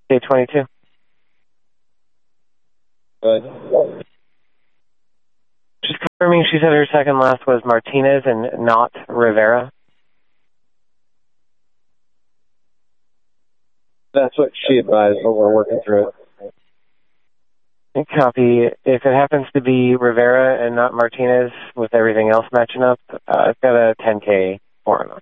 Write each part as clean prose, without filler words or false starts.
K22. Good. Just confirming she said her second last was Martinez and not Rivera. That's what she advised, but we're working through it. Copy. If it happens to be Rivera and not Martinez with everything else matching up, I've got a 10K for him.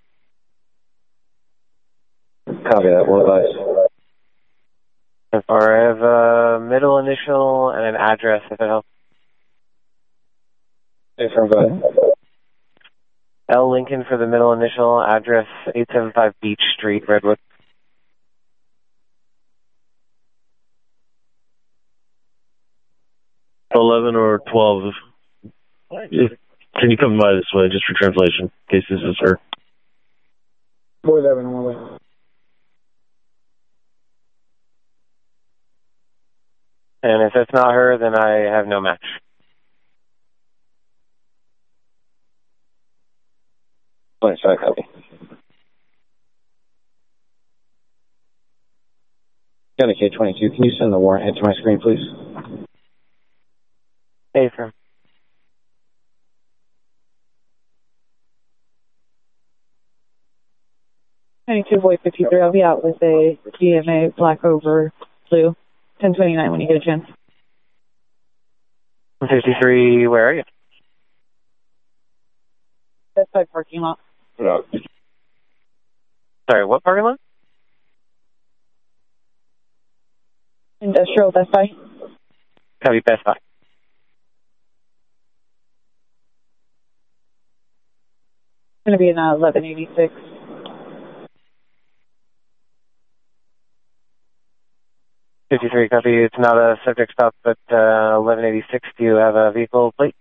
Copy that. We'll advise. Or I have a middle initial and an address, if it helps. Hey, firm, go ahead. L. Lincoln for the middle initial, address 875 Beach Street, Redwood. $11 or $12. Can you come by this way, just for translation, in case this is her? Boy, 11 on my way. And if it's not her, then I have no match. Sorry, copy. Got a K22. Can you send the warrant hit to my screen, please? Hey, sir. Boy 53, I'll be out with a GMA black over blue. 1029 when you get a chance. 53, where are you? Best Buy parking lot. No. Sorry, what parking lot? Industrial Best Buy. Copy, Best Buy. It's going to be in 1186. Copy. It's not a subject stop, but 1186. Do you have a vehicle plate?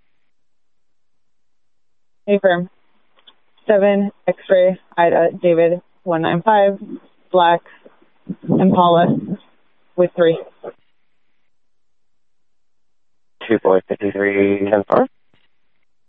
Hey, firm. 7 X-ray Ida David 195 black Impala with 3. 2 boy 53 10 4.